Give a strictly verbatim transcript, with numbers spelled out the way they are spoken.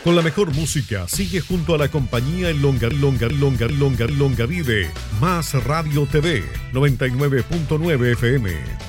Con la mejor música, sigue junto a la compañía en Longa, Longa, Longa, Longa, Longa, Vive. Más Radio T V, noventa y nueve punto nueve F M.